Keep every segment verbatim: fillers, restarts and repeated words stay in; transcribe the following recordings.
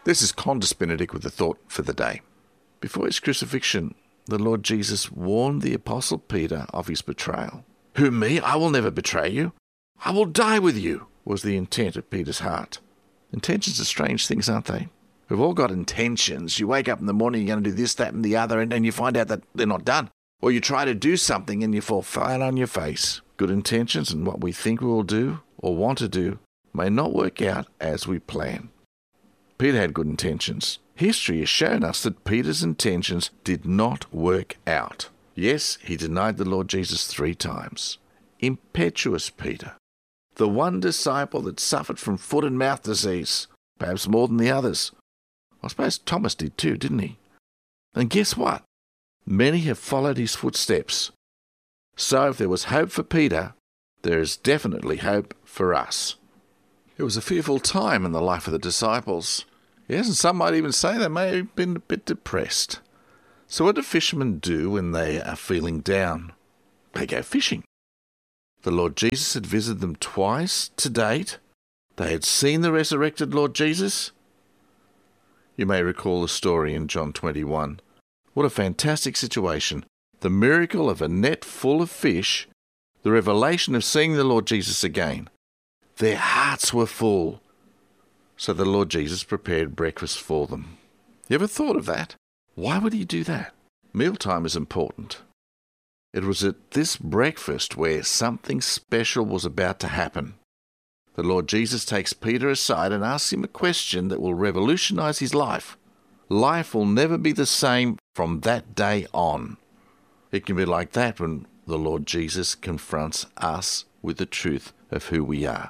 This is Qantas Benedict with the thought for the day. Before his crucifixion, the Lord Jesus warned the Apostle Peter of his betrayal. Who, me? I will never betray you. I will die with you, was the intent of Peter's heart. Intentions are strange things, aren't they? We've all got intentions. You wake up in the morning, you're going to do this, that, and the other, and, and you find out that they're not done. Or you try to do something and you fall flat on your face. Good intentions and what we think we will do or want to do may not work out as we plan. Peter had good intentions. History has shown us that Peter's intentions did not work out. Yes, he denied the Lord Jesus three times. Impetuous Peter. The one disciple that suffered from foot and mouth disease, perhaps more than the others. I suppose Thomas did too, didn't he? And guess what? Many have followed his footsteps. So if there was hope for Peter, there is definitely hope for us. It was a fearful time in the life of the disciples. Yes, and some might even say they may have been a bit depressed. So what do fishermen do when they are feeling down? They go fishing. The Lord Jesus had visited them twice to date. They had seen the resurrected Lord Jesus. You may recall the story in John twenty-one. What a fantastic situation. The miracle of a net full of fish, the revelation of seeing the Lord Jesus again. Their hearts were full. So the Lord Jesus prepared breakfast for them. You ever thought of that? Why would he do that? Mealtime is important. It was at this breakfast where something special was about to happen. The Lord Jesus takes Peter aside and asks him a question that will revolutionize his life. Life will never be the same from that day on. It can be like that when the Lord Jesus confronts us with the truth of who we are.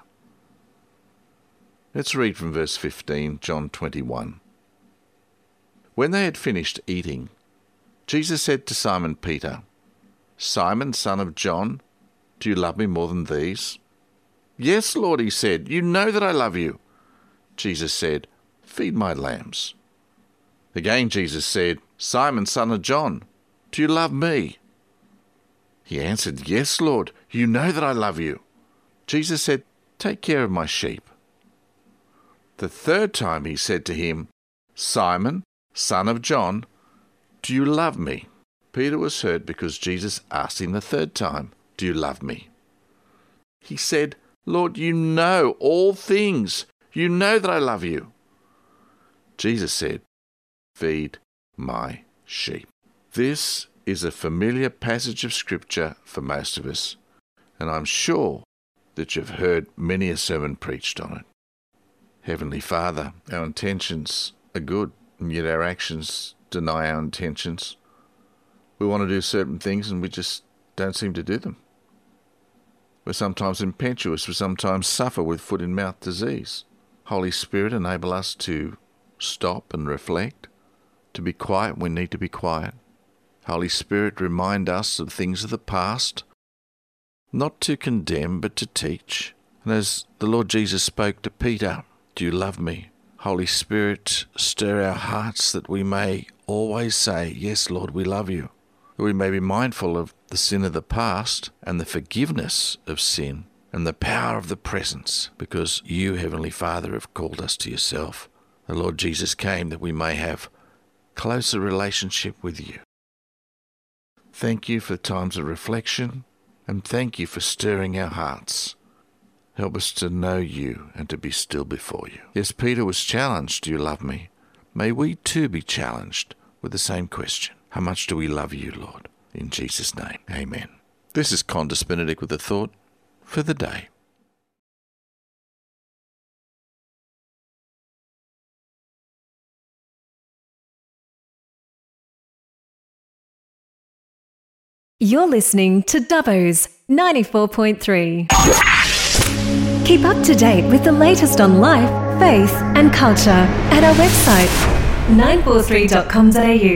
Let's read from verse fifteen, John twenty-one. When they had finished eating, Jesus said to Simon Peter, Simon, son of John, do you love me more than these? Yes, Lord, he said, you know that I love you. Jesus said, feed my lambs. Again Jesus said, Simon, son of John, do you love me? He answered, yes, Lord, you know that I love you. Jesus said, take care of my sheep. The third time he said to him, Simon, son of John, do you love me? Peter was hurt because Jesus asked him the third time, do you love me? He said, Lord, you know all things. You know that I love you. Jesus said, feed my sheep. This is a familiar passage of Scripture for most of us, and I'm sure that you've heard many a sermon preached on it. Heavenly Father, our intentions are good, and yet our actions deny our intentions. We want to do certain things, and we just don't seem to do them. We're sometimes impetuous. We sometimes suffer with foot-and-mouth disease. Holy Spirit, enable us to stop and reflect, to be quiet when we need to be quiet. Holy Spirit, remind us of things of the past, not to condemn, but to teach. And as the Lord Jesus spoke to Peter, do you love me? Holy Spirit, stir our hearts that we may always say, yes, Lord, we love you. That we may be mindful of the sin of the past and the forgiveness of sin and the power of the presence, because you, Heavenly Father, have called us to yourself. The Lord Jesus came that we may have closer relationship with you. Thank you for times of reflection, and thank you for stirring our hearts. Help us to know you and to be still before you. Yes, Peter was challenged, do you love me? May we too be challenged with the same question. How much do we love you, Lord? In Jesus' name, amen. This is Qantas Benedict with a thought for the day. You're listening to Dubbo's ninety-four point three. Keep up to date with the latest on life, faith and culture at our website nine four three dot com dot a u.